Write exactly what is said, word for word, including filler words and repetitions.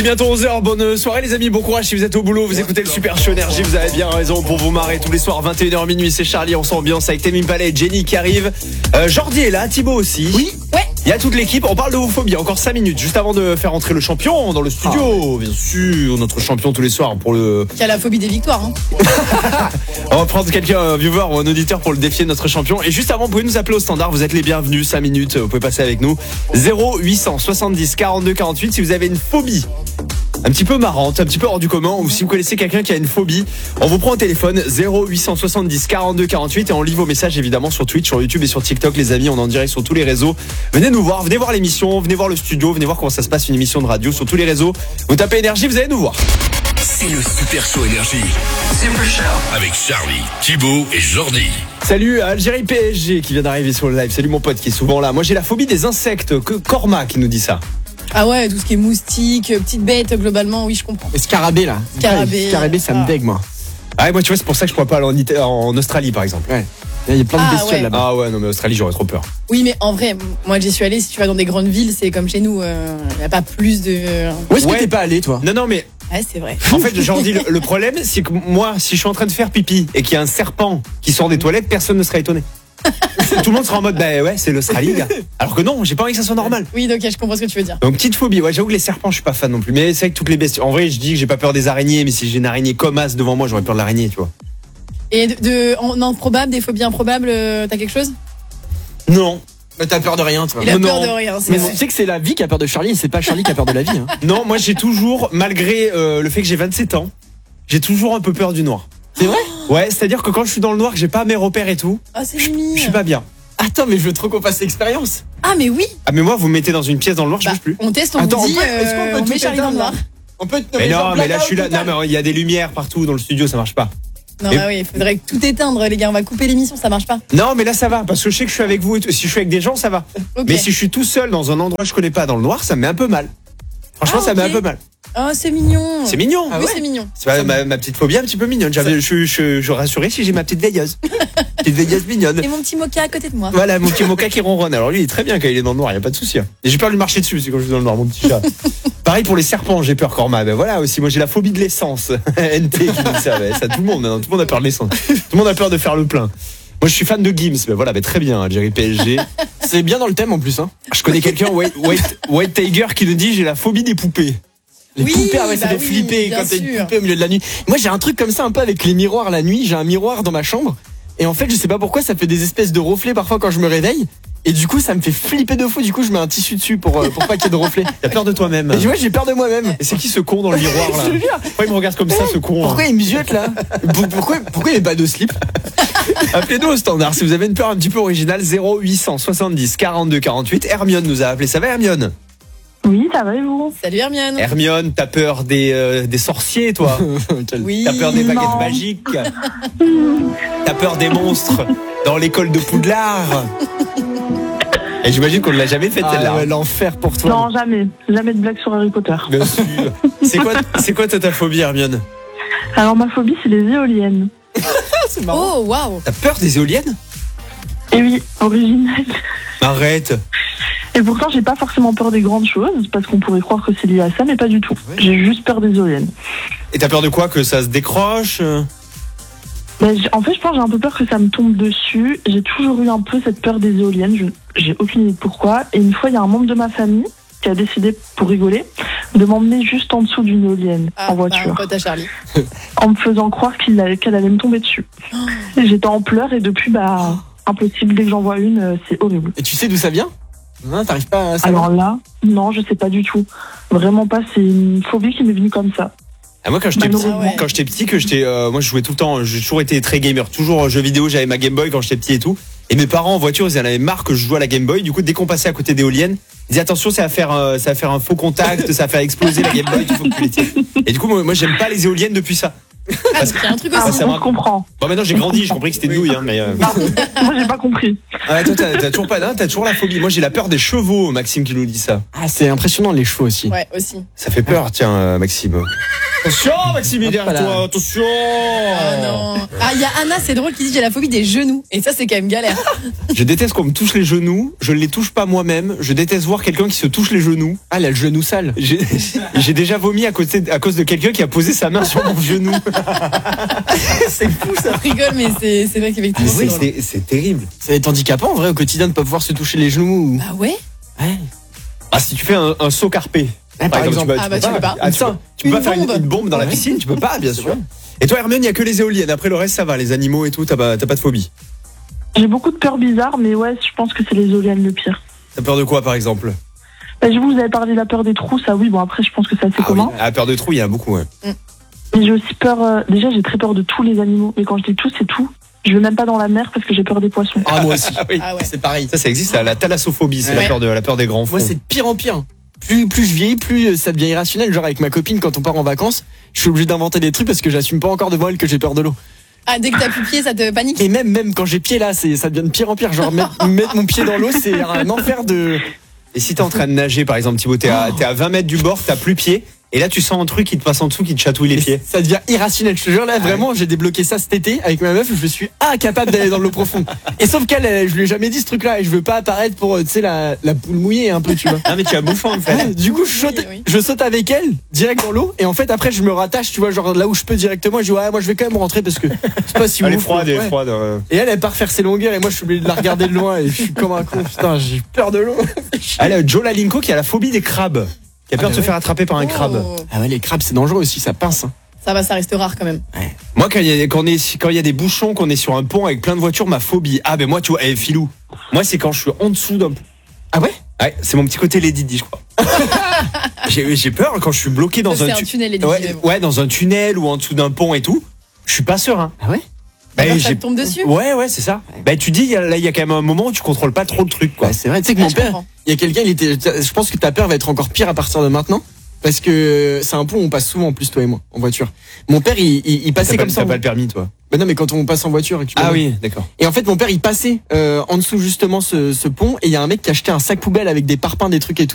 bientôt onze heures, bonne soirée les amis, bon courage si vous êtes au boulot, vous écoutez le Super Show Énergie, vous avez bien raison pour vous marrer tous les soirs, vingt et une heures minuit, c'est Charlie, on s'ambiance avec Tame Impala et Jenny qui arrive. euh, Jordi est là, Thibaut aussi. Oui. Ouais. Il y a toute l'équipe, on parle de homophobie, encore cinq minutes, juste avant de faire entrer le champion dans le studio, ah. Bien sûr, notre champion tous les soirs pour le... Qui a la phobie des victoires hein. On va prendre quelqu'un, un viewer ou un auditeur pour le défier, notre champion. Et juste avant, vous pouvez nous appeler au standard, vous êtes les bienvenus, cinq minutes, vous pouvez passer avec nous. zéro huit cent soixante-dix quarante-deux quarante-huit si vous avez une phobie un petit peu marrante, un petit peu hors du commun, ou si vous connaissez quelqu'un qui a une phobie, on vous prend au téléphone zéro huit cent soixante-dix quarante-deux quarante-huit et on lit vos messages évidemment sur Twitch, sur YouTube et sur TikTok les amis, on est en direct sur tous les réseaux. Venez nous voir, venez voir l'émission, venez voir le studio, venez voir comment ça se passe une émission de radio sur tous les réseaux. Vous tapez Énergie, vous allez nous voir. C'est le Super Show Énergie. Super Show. Avec Charlie, Thibaut et Jordi. Salut à Algérie P S G qui vient d'arriver sur le live. Salut mon pote qui est souvent là. Moi j'ai la phobie des insectes, que Corma qui nous dit ça. Ah ouais, tout ce qui est moustique, petites bêtes, globalement, oui, je comprends. Les scarabées là. Scarabées. Les scarabées, ça ah. me dégue moi. Ah ouais, moi tu vois, c'est pour ça que je pourrais pas aller en, Ita- en Australie par exemple. Ouais. Il y a plein de Ah, bestioles ouais. là-bas. Ah ouais, non mais Australie j'aurais trop peur. Oui, mais en vrai, moi j'y suis allée, si tu vas dans des grandes villes, c'est comme chez nous, il euh, n'y a pas plus de... Où est-ce Ouais. que t'es pas allé toi? Non non mais Ouais, c'est vrai. en fait Jordi, le, le problème c'est que moi si je suis en train de faire pipi et qu'il y a un serpent qui sort des toilettes, personne ne sera étonné. Tout le monde sera en mode bah ouais c'est l'Australie gars. Alors que non, j'ai pas envie que ça soit normal. Oui, donc je comprends ce que tu veux dire. Donc petite phobie, ouais j'avoue que les serpents je suis pas fan non plus. Mais c'est vrai que toutes les bestioles. En vrai je dis que j'ai pas peur des araignées, mais si j'ai une araignée comme as devant moi j'aurais peur de l'araignée tu vois. Et de, de en improbable, des phobies improbables, euh, t'as quelque chose? Non. Mais t'as peur de rien toi. Il a Non, peur non. de rien, c'est Mais vrai. tu sais que c'est la vie qui a peur de Charlie et c'est pas Charlie qui a peur de la vie hein. Non, moi j'ai toujours, malgré euh, le fait que j'ai vingt-sept ans, j'ai toujours un peu peur du noir. C'est vrai? Ouais, c'est-à-dire que quand je suis dans le noir, que j'ai pas mes repères et tout, Ah, c'est je mimi. je suis pas bien. Attends mais je veux trop qu'on fasse l'expérience. Ah, mais oui. Ah mais moi vous me mettez dans une pièce dans le noir, je Bah, bouge plus. on teste, on Attends, vous dit, on peut- est-ce qu'on euh, peut on tout met Charlie dans le éteindre, noir. On peut te Mais non, mais là je suis là, non non, mais il y a des lumières partout dans le studio, ça marche pas. Non, Mais- bah oui, il faudrait tout éteindre, les gars, on va couper l'émission, ça marche pas. Non mais là ça va, parce que je sais que je suis avec vous et tout. Si je suis avec des gens ça va. Ok. Mais si je suis tout seul dans un endroit que je connais pas dans le noir, ça me met un peu mal. Franchement Ah, ça me met ok. un peu mal. Ah, c'est mignon. C'est mignon. Oui, c'est mignon. C'est pas ma, ma petite phobie un petit peu mignonne. J'avais, je, je, je rassurais si j'ai ma petite veilleuse. Petite veilleuse mignonne. Et mon petit mocha à côté de moi. Voilà, mon petit mocha qui ronronne. Alors lui, il est très bien quand il est dans le noir, il n'y a pas de souci. hein. Et j'ai peur de lui marcher dessus aussi quand je suis dans le noir, mon petit chat. Pareil pour les serpents, j'ai peur, Corma. Ben voilà aussi, moi j'ai la phobie de l'essence. N T qui dit ça, ben, ça tout le monde, maintenant, tout le monde a peur de l'essence. Tout le monde a peur de faire le plein. Moi je suis fan de Gims, ben voilà, ben très bien, Algérie P S G. C'est bien dans le thème en plus hein. Je connais quelqu'un, White, White, White Tiger, qui nous dit j'ai la phobie des poupées. Les Oui, poupées, ah ouais, ça bah fait oui, flipper bien quand t'as une sûr. poupée au milieu de la nuit. Moi, j'ai un truc comme ça un peu avec les miroirs la nuit. J'ai un miroir dans ma chambre. Et en fait, je sais pas pourquoi, ça fait des espèces de reflets parfois quand je me réveille. Et du coup, ça me fait flipper de fou. Du coup, je mets un tissu dessus pour, euh, pour pas qu'il y ait de reflets. T'as peur de toi-même. Et moi, j'ai peur de moi-même. Et c'est qui ce con dans le miroir là? Je te jure. Pourquoi il me regarde comme ça ce con? Pourquoi hein il me ziote là? Pour- Pourquoi, pourquoi il est pas de slip? Appelez-nous au standard si vous avez une peur un petit peu originale. Zéro huit cent soixante-dix quarante-deux quarante-huit. Hermione nous a appelé. Ça va Hermione? Oui, ça va et vous? Salut Hermione. Hermione, t'as peur des, euh, des sorciers toi? Oui. T'as peur des baguettes Non. magiques? T'as peur des monstres dans l'école de Poudlard? Et j'imagine qu'on ne l'a jamais fait celle-là. Ah ouais, l'enfer pour toi. Non, jamais. Jamais de blague sur Harry Potter. Bien sûr. C'est quoi, c'est quoi toi, ta phobie Hermione? Alors, ma phobie, c'est les éoliennes. C'est marrant. Oh, waouh. T'as peur des éoliennes? Et oui, original. Arrête. Et pourtant, j'ai pas forcément peur des grandes choses, parce qu'on pourrait croire que c'est lié à ça, mais pas du tout. J'ai juste peur des éoliennes. Et t'as peur de quoi? Que ça se décroche? Ben, j'- en fait, je pense que j'ai un peu peur que ça me tombe dessus. J'ai toujours eu un peu cette peur des éoliennes. Je, j'ai aucune idée de pourquoi. Et une fois, il y a un membre de ma famille qui a décidé, pour rigoler, de m'emmener juste en dessous d'une éolienne, Ah, en bah, un voiture, pote à Charlie. en me faisant croire qu'il allait- qu'elle allait me tomber dessus. Et j'étais en pleurs et depuis, bah, impossible. Dès que j'en vois une, euh, c'est horrible. Et tu sais d'où ça vient? Non, t'arrives pas à savoir. Alors là, non, je sais pas du tout. Vraiment pas. C'est une phobie qui m'est venue comme ça. Ah, moi quand j'étais petit, Ah ouais. quand j'étais petit, que j'étais, euh, moi je jouais tout le temps. J'ai toujours été très gamer, toujours jeux vidéo. J'avais ma Game Boy quand j'étais petit et tout. Et mes parents en voiture, ils en avaient marre que je jouais à la Game Boy. Du coup, dès qu'on passait à côté d'éoliennes, ils disaient attention, ça va faire, euh, ça va faire un faux contact, ça va faire exploser la Game Boy. Il faut que tu les tires. Et du coup, moi, moi, j'aime pas les éoliennes depuis ça. Ah, donc il y a un truc Ah, aussi. ça on m'a- se comprend. Bon, maintenant j'ai grandi, j'ai compris que c'était une nouille, hein, mais. Euh... Moi, j'ai pas compris. Ah, toi, t'as, t'as toujours pas, non, t'as toujours la phobie. Moi, j'ai la peur des chevaux, Maxime qui nous dit ça. Ah, c'est impressionnant les chevaux aussi. Ouais, aussi. Ça fait peur, tiens, euh, Maxime. Attention, Maxime, il est derrière Hop là. toi, attention. Ah non. Ah, il y a Anna, c'est drôle, qui dit j'ai la phobie des genoux. Et ça, c'est quand même galère. Je déteste qu'on me touche les genoux, je ne les touche pas moi-même, je déteste voir quelqu'un qui se touche les genoux. Ah, elle a le genou sale. J'ai j'ai déjà vomi à, côté, à cause de quelqu'un qui a posé sa main sur mon genou. C'est fou ça. Je rigole, mais c'est c'est vrai qu'effectivement. Oui, c'est drôle. c'est c'est terrible. Ça va être handicapant en vrai au quotidien de pas pouvoir se toucher les genoux. ou- Bah ouais. Ouais. Ah, si tu fais un, un saut carpé, Ouais, par exemple. tu peux, Ah bah, tu peux pas. Ah, tu peux, tu peux Une pas faire une, bombe. une bombe dans la Ouais. piscine, tu peux pas, bien C'est sûr. vrai. Et toi, Hermione, il y a que les éoliennes. Après le reste, ça va, les animaux et tout, t'as pas, t'as pas de phobie. J'ai beaucoup de peurs bizarres, mais ouais, je pense que c'est les éoliennes le pire. T'as peur de quoi, par exemple? Bah, je vous avez parlé de la peur des trous, ça oui, bon après je pense que c'est assez Ah oui, commun. ah, peur de trou, il y en a beaucoup. Ouais. Mais j'ai aussi peur, euh, déjà j'ai très peur de tous les animaux, mais quand je dis tous, c'est tout. Je vais même pas dans la mer parce que j'ai peur des poissons. Ah, moi aussi. Ah oui. Ah ouais. C'est pareil. Ça, ça existe, la, la thalassophobie, c'est Ouais. la peur de la peur des grands fonds. Moi, c'est de pire en pire. Plus, plus je vieillis, plus euh, ça devient irrationnel. Genre avec ma copine, quand on part en vacances, je suis obligé d'inventer des trucs parce que j'assume pas encore devant elle que j'ai peur de l'eau. Ah, dès que t'as plus pied, ça te panique. Et même, même quand j'ai pied là, c'est, ça devient de pire en pire. Genre mettre, mettre mon pied dans l'eau, c'est un enfer de. Et si t'es en train de nager, par exemple, Thibaut, t'es à, t'es à vingt mètres du bord, t'as plus pied, et là tu sens un truc qui te passe en dessous, qui te chatouille les Et pieds. ça devient irrationnel. Je te jure là, vraiment, j'ai débloqué ça cet été avec ma meuf. Je suis incapable d'aller dans l'eau profonde. Et sauf qu'elle, elle, je lui ai jamais dit ce truc-là. Et je veux pas apparaître pour, tu sais, la, la poule mouillée un peu, tu vois. Ah, mais tu as bouffant, en fait. Ouais, du coup, je saute, Oui, oui. je saute avec elle, direct dans l'eau, et en fait, après, je me rattache, tu vois, genre là où je peux directement, je dis, ouais, moi, je vais quand même rentrer parce que je sais pas si vous Elle est ouf, froide, elle est ouais. froide. euh. Et elle, elle part faire ses longueurs, et moi, je suis obligé de la regarder de loin, et je suis comme un con, putain, j'ai peur de l'eau. Ah, là, Joe Lalinko qui a la phobie des crabes. Qui a peur Ah, de se ouais. faire attraper par un crabe. Oh. Ah ouais, les crabes, c'est dangereux aussi, ça pince. hein. Ça va, ça reste rare quand même. Moi, quand il y a, quand on est, quand il y a des bouchons, qu'on est sur un pont avec plein de voitures, ma phobie. Ah, ben moi, tu vois, eh, Filou. Moi, c'est quand je suis en dessous d'un pont. Ah ouais? Ouais, c'est mon petit côté Lady Di, je crois. j'ai, j'ai peur quand je suis bloqué dans Ça, un, c'est un tu- tunnel, les ouais, Disney, bon. ouais, dans un tunnel ou en dessous d'un pont et tout. Je suis pas serein. Ah ouais? Bah, Alors, ça j'ai- te tombe dessus. Ouais, ouais, c'est ça. Bah, tu dis, il y a- là, il y a quand même un moment où tu contrôles pas trop le truc, quoi. Ouais, c'est vrai, tu sais que Ah, mon je père, comprends. il y a quelqu'un, il était, je pense que ta peur va être encore pire à partir de maintenant. Parce que c'est un pont où on passe souvent en plus, toi et moi, en voiture. Mon père, il, il, il passait T'as pas, comme ça. t'as en- pas le permis, toi. Bah non, mais quand on passe en voiture et que tu Ah vois- oui, d'accord. Et en fait, mon père, il passait euh, en dessous justement ce, ce pont, et il y a un mec qui a acheté un sac poubelle avec des parpaings, des trucs et tout.